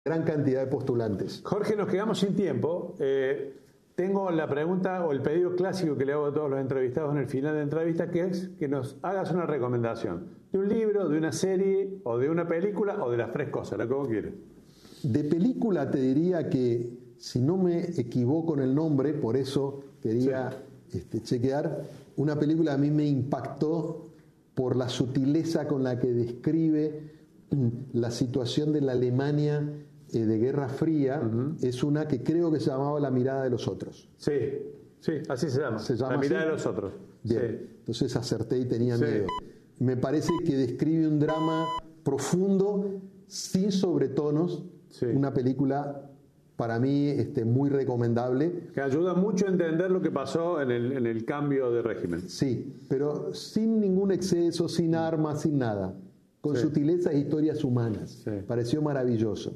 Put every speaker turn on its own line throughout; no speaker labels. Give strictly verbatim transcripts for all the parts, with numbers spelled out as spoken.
gran cantidad de postulantes.
Jorge, nos quedamos sin tiempo. Eh, tengo la pregunta o el pedido clásico que le hago a todos los entrevistados en el final de la entrevista, que es que nos hagas una recomendación de un libro, de una serie, o de una película, o de las tres cosas, lo que vos quieras.
De película te diría que, si no me equivoco en el nombre, por eso quería sí. este, chequear, una película a mí me impactó por la sutileza con la que describe la situación de la Alemania eh, de Guerra Fría. Uh-huh. Es una que creo que se llamaba La mirada de los otros.
Sí, sí, así se llama.
¿Se llama
La mirada
así?
de los otros.
Bien,
sí.
Entonces acerté y tenía
sí.
miedo. Me parece que describe un drama profundo, sin sobretonos, sí. Una película para mí este, muy recomendable.
Que ayuda mucho a entender lo que pasó en el, en el cambio de régimen.
Sí, pero sin ningún exceso, sin armas, sin nada. Con
sí.
sutileza e historias humanas.
Sí.
Pareció maravilloso.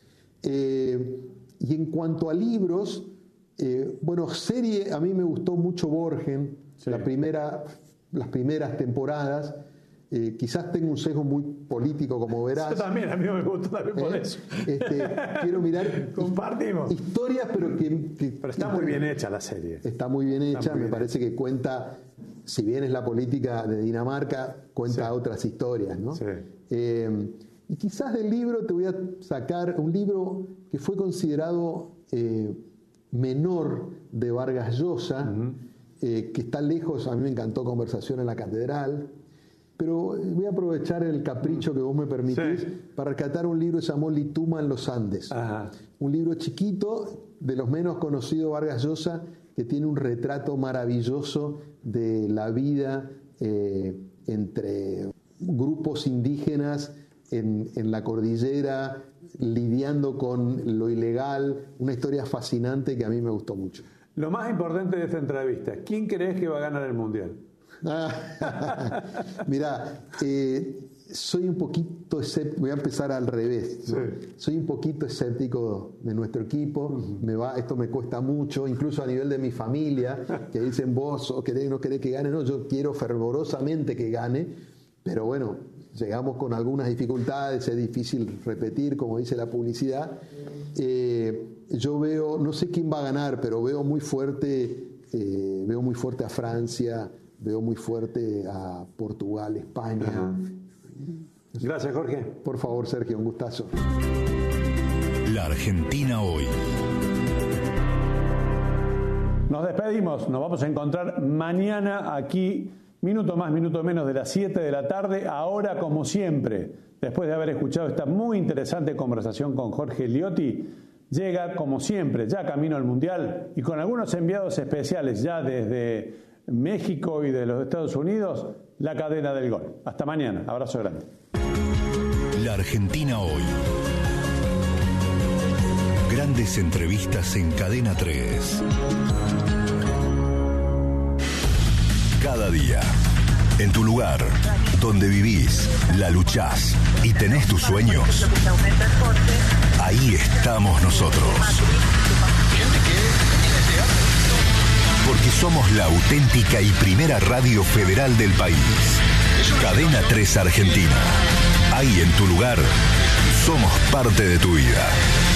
Eh, y en cuanto a libros, eh, bueno, serie, a mí me gustó mucho Borgen, sí. la primera, las primeras temporadas. Eh, quizás tengo un sesgo muy político, como verás.
Yo también, a mí me gustó también por
eh,
eso.
Este, quiero mirar
Compartimos.
historias, pero que, que...
Pero está muy bien hecha la serie.
Está muy bien hecha,
muy
me
bien
parece
hecha.
que cuenta, si bien es la política de Dinamarca, cuenta
sí.
otras historias, ¿no?
Sí.
Eh, y quizás del libro te voy a sacar un libro que fue considerado eh, menor de Vargas Llosa, uh-huh. eh, que está lejos. A mí me encantó Conversación en la Catedral, pero voy a aprovechar el capricho que vos me permitís sí. para rescatar un libro que se llamó Lituma en los Andes.
Ajá.
Un libro chiquito, de los menos conocidos Vargas Llosa, que tiene un retrato maravilloso de la vida eh, entre grupos indígenas en, en la cordillera, lidiando con lo ilegal. Una historia fascinante que a mí me gustó mucho.
Lo más importante de esta entrevista, ¿quién crees que va a ganar el Mundial?
Mirá, eh, soy un poquito escéptico, voy a empezar al revés, ¿no? Sí. Soy un poquito escéptico de nuestro equipo, uh-huh. me va, esto me cuesta mucho, incluso a nivel de mi familia, que dicen vos o querés, no querés que gane, no, yo quiero fervorosamente que gane, pero bueno, llegamos con algunas dificultades, es difícil repetir, como dice la publicidad. Eh, yo veo, no sé quién va a ganar, pero veo muy fuerte, eh, veo muy fuerte a Francia. Veo muy fuerte a Portugal, España. Ajá.
Gracias, Jorge.
Por favor, Sergio, un gustazo.
La Argentina hoy.
Nos despedimos. Nos vamos a encontrar mañana aquí, minuto más, minuto menos de las siete de la tarde. Ahora, como siempre, después de haber escuchado esta muy interesante conversación con Jorge Liotti, llega, como siempre, ya camino al Mundial y con algunos enviados especiales ya desde México y de los Estados Unidos, la cadena del gol. Hasta mañana. Abrazo grande.
La Argentina hoy. Grandes entrevistas en Cadena tres. Cada día, en tu lugar, donde vivís, la luchás y tenés tus sueños, ahí estamos nosotros. Porque somos la auténtica y primera radio federal del país. Cadena tres Argentina. Ahí en tu lugar, somos parte de tu vida.